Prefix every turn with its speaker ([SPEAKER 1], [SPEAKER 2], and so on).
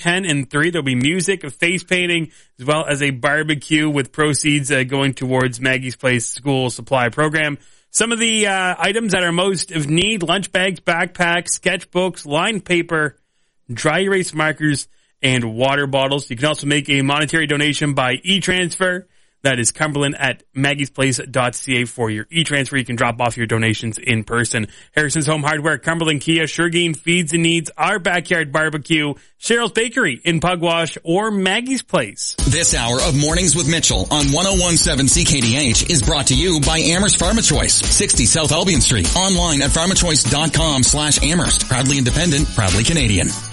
[SPEAKER 1] 10 and 3. There'll be music, a face painting, as well as a barbecue with proceeds going towards Maggie's Place School Supply Program. Some of the items that are most of need: lunch bags, backpacks, sketchbooks, lined paper, dry erase markers, and water bottles. You can also make a monetary donation by e-transfer. That is Cumberland at maggiesplace.ca for your e-transfer. You can drop off your donations in person. Harrison's Home Hardware, Cumberland Kia, Shergeen Feeds and Needs, Our Backyard Barbecue, Cheryl's Bakery in Pugwash, or Maggie's Place.
[SPEAKER 2] This hour of Mornings with Mitchell on 101.7 CKDH is brought to you by Amherst PharmaChoice, 60 South Albion Street. Online at pharmachoice.com/Amherst. Proudly independent, proudly Canadian.